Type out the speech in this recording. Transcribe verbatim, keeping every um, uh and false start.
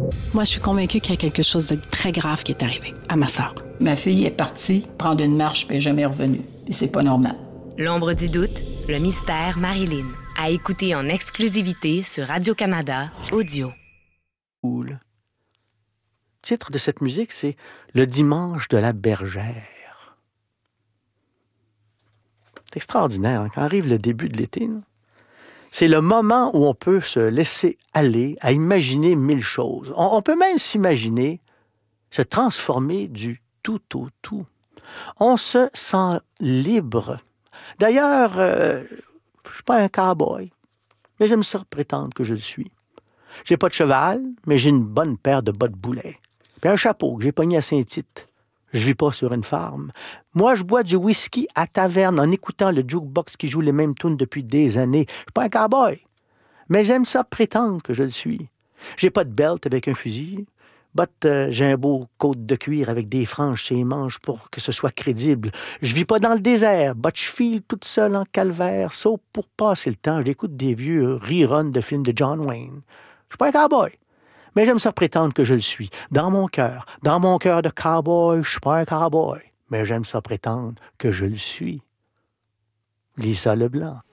Moi, je suis convaincue qu'il y a quelque chose de très grave qui est arrivé à ma sœur. Ma fille est partie prendre une marche puis elle n'est jamais revenue. Et c'est pas normal. L'ombre du doute, le mystère Marilyn. À écouter en exclusivité sur Radio-Canada Audio. Le titre de cette musique, c'est « Le dimanche de la bergère ». C'est extraordinaire, hein? Quand arrive le début de l'été, là, c'est le moment où on peut se laisser aller à imaginer mille choses. On, on peut même s'imaginer se transformer du tout au tout. On se sent libre. D'ailleurs, euh, je ne suis pas un cow-boy, mais j'aime ça prétendre que je le suis. J'ai pas de cheval, mais j'ai une bonne paire de bottes boulets. Puis un chapeau que j'ai pogné à Saint-Tite. Je vis pas sur une farme. Moi, je bois du whisky à taverne en écoutant le jukebox qui joue les mêmes tunes depuis des années. Je suis pas un cowboy, mais j'aime ça prétendre que je le suis. J'ai pas de belt avec un fusil, but euh, j'ai un beau côte de cuir avec des franges sur les manches pour que ce soit crédible. Je vis pas dans le désert, but je file toute seule en calvaire, sauf pour passer le temps. J'écoute des vieux reruns de films de John Wayne. Je suis pas un cowboy. Mais j'aime ça prétendre que je le suis. Dans mon cœur, dans mon cœur de cowboy, je suis pas un cowboy. Mais j'aime ça prétendre que je le suis. Lisa Leblanc.